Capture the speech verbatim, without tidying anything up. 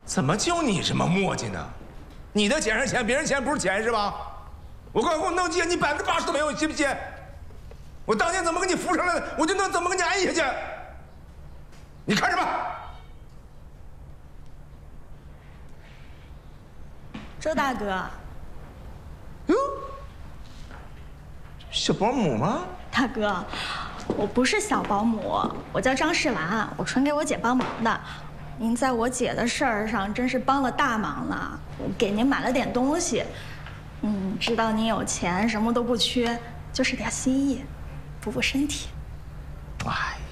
怎么就你这么磨叽呢？你的钱是钱，别人钱不是钱是吧？我刚给我弄进，你百分之八十都没有，信不信？我当年怎么给你扶上来的，我就能怎么给你安下去。你看什么？ 周大哥。 哟，小保姆吗？ 大哥，我不是小保姆，我叫张世兰，我纯给我姐帮忙的。您在我姐的事儿上真是帮了大忙了，我给您买了点东西。嗯，知道您有钱，什么都不缺，就是点心意，补补身体。 哎。